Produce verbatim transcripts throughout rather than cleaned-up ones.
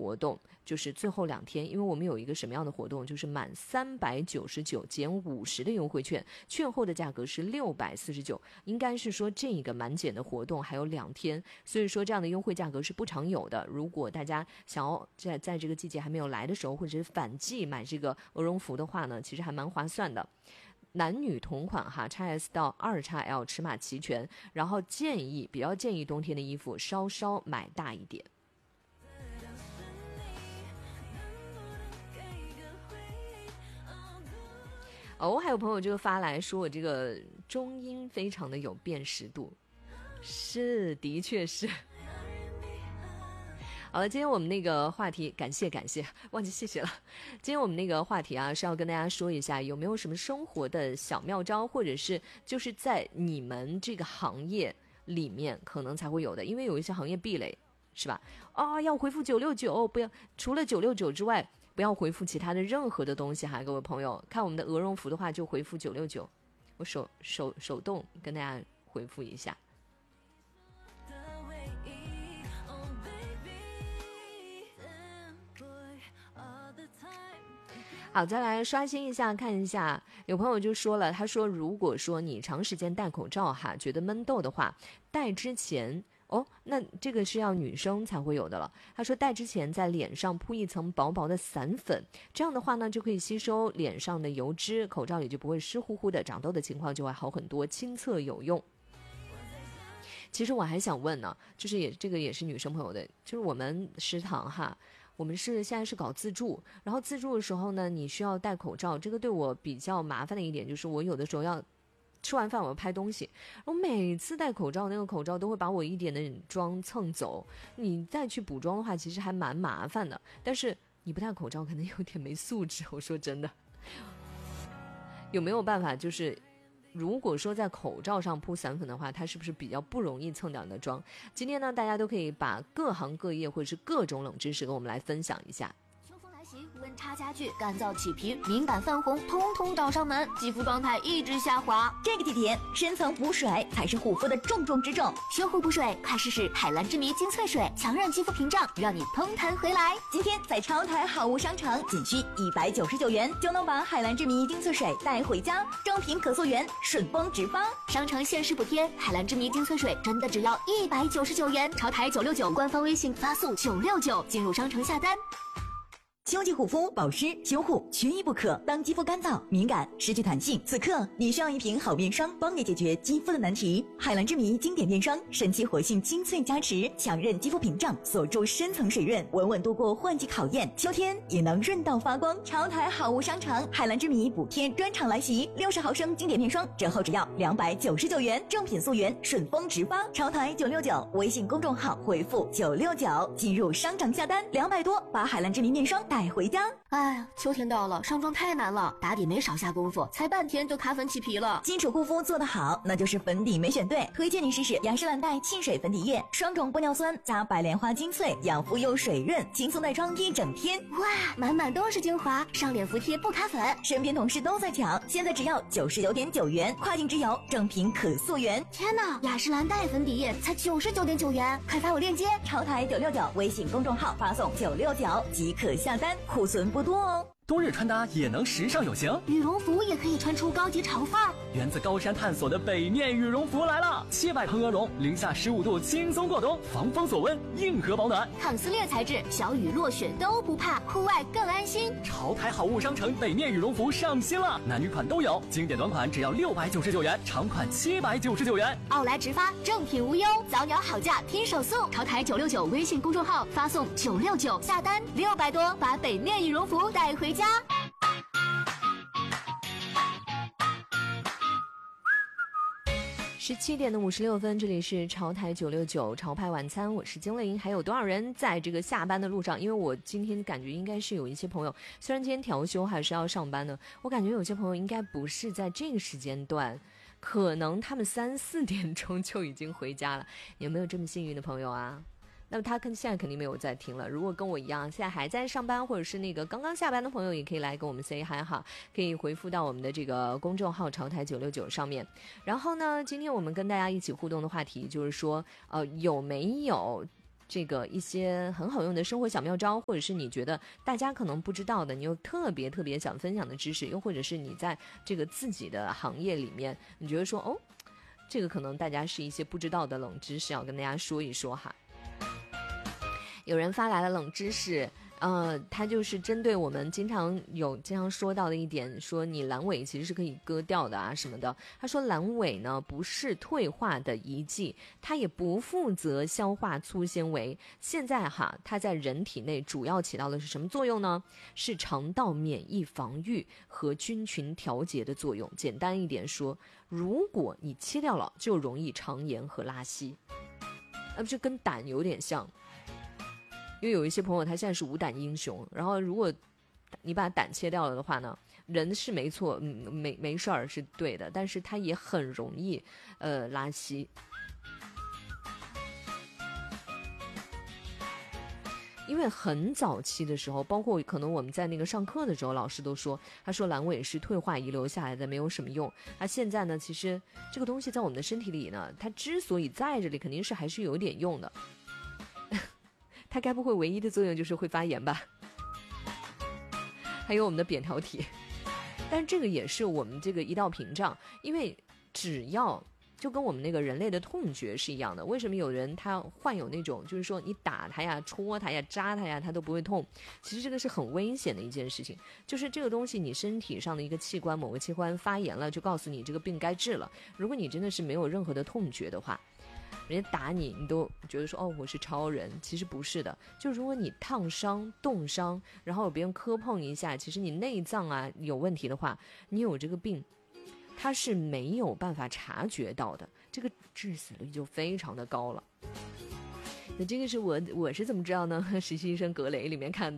活动，就是最后两天，因为我们有一个什么样的活动，就是满三百九十九减五十的优惠券，券后的价格是六百四十九，应该是说这个满减的活动还有两天，所以说这样的优惠价格是不常有的。如果大家想要在在这个季节还没有来的时候，或者是反季买这个鹅绒服的话呢，其实还蛮划算的。男女同款哈 ，X S 到 二 X L 尺码齐全，然后建议比较建议冬天的衣服稍稍买大一点。哦，还有朋友就发来说我这个中音非常的有辨识度，是，的确是。好了，今天我们那个话题，感谢感谢，忘记谢谢了。今天我们那个话题啊，是要跟大家说一下，有没有什么生活的小妙招，或者是就是在你们这个行业里面可能才会有的，因为有一些行业壁垒，是吧？啊，要回复九六九，不要除了九六九之外，不要回复其他的任何的东西哈，各位朋友，看我们的鹅绒服的话就回复九六九，我手手手动跟大家回复一下。好，再来刷新一下，看一下，有朋友就说了，他说如果说你长时间戴口罩哈，觉得闷痘的话，戴之前哦，那这个是要女生才会有的了。他说戴之前在脸上铺一层薄薄的散粉，这样的话呢就可以吸收脸上的油脂，口罩也就不会湿乎乎的，长痘的情况就会好很多，亲测有用。其实我还想问呢，就是也这个也是女生朋友的，就是我们食堂哈，我们是现在是搞自助，然后自助的时候呢，你需要戴口罩，这个对我比较麻烦的一点就是我有的时候要吃完饭我要拍东西，我每次戴口罩那个口罩都会把我一点的妆蹭走，你再去补妆的话其实还蛮麻烦的，但是你不戴口罩可能有点没素质，我说真的。有没有办法就是如果说在口罩上铺散粉的话，它是不是比较不容易蹭掉你的妆？今天呢，大家都可以把各行各业或者是各种冷知识跟我们来分享一下。 温差加剧，干燥起皮，敏感泛红，通通找上门，肌肤状态一直下滑。 这个季节，深层补水才是护肤的重中之重。 修护补水，快试试海蓝之谜精粹水，强韧肌肤屏障，让你嘭弹回来。 今天在超台好物商城，仅需一百九十九元就能把海蓝之谜精粹水带回家，正品可溯源，顺丰直发。 商城限时补贴，海蓝之谜精粹水真的只要一百九十九元，超台九六九，官方微信发送九六九进入商城下单。 秋季护肤保湿修护缺一不可，当肌肤干燥敏感失去弹性，此刻你需要一瓶好面霜帮你解决肌肤的难题。海蓝之谜经典面霜，神奇活性精粹加持，强韧肌肤屏障，锁住深层水润，稳稳度过换季考验，秋天也能润到发光。超台好物商城海蓝之谜补贴专场来袭，六十毫升经典面霜折后只要两百九十九元，正品溯源，顺丰直发。超台九六九微信公众号回复九六九进入商场下单，两百多把海蓝之谜面霜带回家。 哎呀，秋天到了，上妆太难了，打底没少下功夫，才半天就卡粉起皮了。 基础护肤做得好，那就是粉底没选对。推荐你试试雅诗兰黛沁水粉底液，双种玻尿酸加白莲花精粹，养肤又水润，轻松带妆一整天。 哇，满满都是精华，上脸服帖不卡粉。 身边同事都在抢，现在只要九十九点九元，跨境直邮，正品可溯源。 天哪，雅诗兰黛粉底液才九十九点九元，快发我链接。 超台九六九微信公众号发送九六九即可下单，库存不多哦。 冬日穿搭也能时尚有型， 羽绒服也可以穿出高级潮范儿。 源自高山探索的北面羽绒服来了，七百蓬鹅绒，零下十五度轻松过冬，防风锁温，硬核保暖， 抗撕裂材质，小雨落雪都不怕，户外更安心。 潮台好物商城北面羽绒服上新了，男女款都有，经典短款只要六百九十九元，长款七百九十九元。 奥莱直发，正品无忧，早鸟好价拼手速。潮台九六九微信公众号发送九六九下单，六百多把北面羽绒服带回家。 十七点的五十六分，这里是潮台九六九潮派晚餐，我是精灵。还有多少人在这个下班的路上？因为我今天感觉应该是有一些朋友，虽然今天调休还是要上班的，我感觉有些朋友应该不是在这个时间段，可能他们三四点钟就已经回家了。有没有这么幸运的朋友啊？那么他跟现在肯定没有在听了，如果跟我一样现在还在上班，或者是那个刚刚下班的朋友，也可以来跟我们 say hi 哈，可以回复到我们的这个公众号潮台九六九上面。然后呢，今天我们跟大家一起互动的话题就是说呃，有没有这个一些很好用的生活小妙招，或者是你觉得大家可能不知道的，你又特别特别想分享的知识，又或者是你在这个自己的行业里面，你觉得说哦，这个可能大家是一些不知道的冷知识，要跟大家说一说哈。有人发来了冷知识，呃，它就是针对我们经常有经常说到的一点，说你阑尾其实是可以割掉的啊什么的。他说阑尾呢不是退化的遗迹，它也不负责消化粗纤维。现在哈，它在人体内主要起到的是什么作用呢？是肠道免疫防御和菌群调节的作用。简单一点说，如果你切掉了，就容易肠炎和拉稀。那不就跟胆有点像？因为有一些朋友他现在是无胆英雄，然后如果你把胆切掉了的话呢，人是没错，嗯，没没事儿是对的，但是他也很容易呃拉稀。因为很早期的时候，包括可能我们在那个上课的时候，老师都说，他说阑尾是退化遗留下来的，没有什么用。那现在呢，其实这个东西在我们的身体里呢，它之所以在这里，肯定是还是有点用的。它该不会唯一的作用就是会发炎吧？还有我们的扁桃体，但是这个也是我们这个一道屏障，因为只要就跟我们那个人类的痛觉是一样的。为什么有人他患有那种就是说你打他呀、戳他呀、扎他呀，他都不会痛？其实这个是很危险的一件事情，就是这个东西你身体上的一个器官某个器官发炎了，就告诉你这个病该治了。如果你真的是没有任何的痛觉的话，人家打你，你都觉得说哦我是超人，其实不是的。就如果你烫伤、冻伤，然后有别人磕碰一下，其实你内脏啊有问题的话，你有这个病，它是没有办法察觉到的，这个致死率就非常的高了。那这个是我我是怎么知道呢？实习医生格雷里面看的。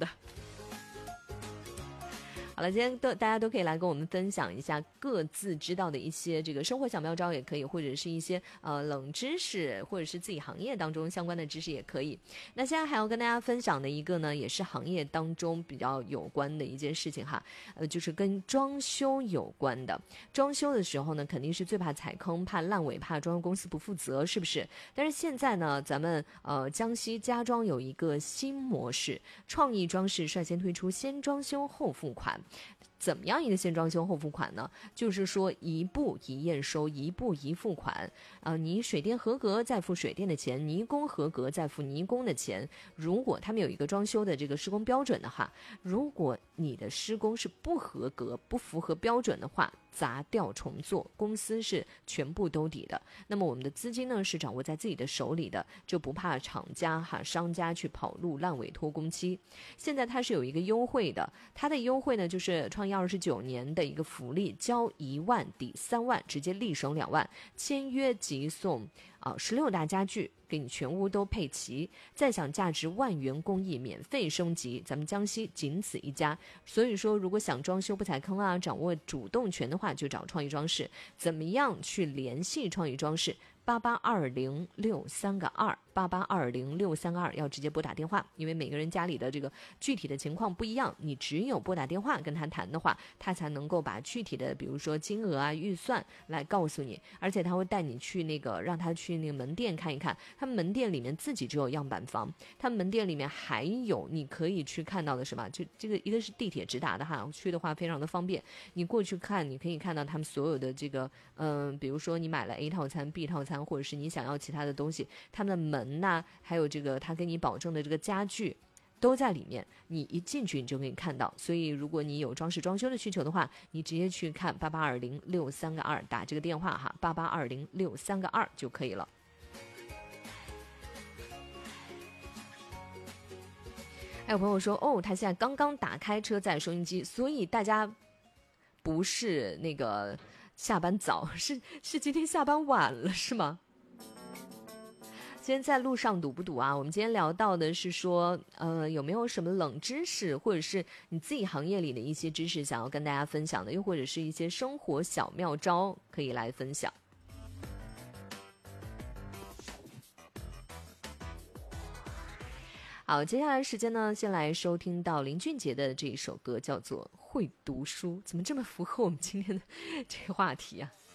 好了，今天都大家都可以来跟我们分享一下各自知道的一些这个生活小妙招也可以，或者是一些呃冷知识，或者是自己行业当中相关的知识也可以。那现在还要跟大家分享的一个呢，也是行业当中比较有关的一件事情哈，呃，就是跟装修有关的。装修的时候呢，肯定是最怕踩坑、怕烂尾、怕装修公司不负责，是不是？但是现在呢，咱们呃江西家装有一个新模式，创意装饰率先推出先装修后付款。怎么样一个先装修后付款呢？就是说一步一验收，一步一付款。呃，你水电合格再付水电的钱，泥工合格再付泥工的钱。如果他们有一个装修的这个施工标准的话，如果你的施工是不合格、不符合标准的话，砸掉重做，公司是全部兜底的。那么我们的资金呢是掌握在自己的手里的，就不怕厂家哈商家去跑路烂尾拖工期。现在它是有一个优惠的，它的优惠呢就是创意二十九年的一个福利，交一万抵三万，直接立省两万，签约即送啊十六大家具。给你全屋都配齐，再享价值万元工艺免费升级，咱们江西仅此一家。所以说，如果想装修不踩坑啊，掌握主动权的话，就找创意装饰。怎么样去联系创意装饰？八八二零六三个二，八八二零六三个二，要直接拨打电话，因为每个人家里的这个具体的情况不一样，你只有拨打电话跟他谈的话，他才能够把具体的，比如说金额啊、预算来告诉你，而且他会带你去那个，让他去那个门店看一看，他们门店里面自己只有样板房，他们门店里面还有你可以去看到的什么，就这个一个是地铁直达的哈，去的话非常的方便，你过去看，你可以看到他们所有的这个，嗯、呃，比如说你买了 A 套餐、B 套餐。或者是你想要其他的东西，他们的门呐、啊，还有这个他给你保证的这个家具都在里面，你一进去你就可以看到。所以如果你有装饰装修的需求的话，你直接去看八八二零六三个二，打这个电话哈，八八二零六三个二就可以了。还有朋友说，哦，他现在刚刚打开车载收音机，所以大家不是那个下班早，是是今天下班晚了是吗？今天在路上堵不堵啊？我们今天聊到的是说，呃，有没有什么冷知识，或者是你自己行业里的一些知识想要跟大家分享的，又或者是一些生活小妙招可以来分享。好，接下来时间呢，先来收听到林俊杰的这一首歌，叫做《会读书》，怎么这么符合我们今天的这个话题啊？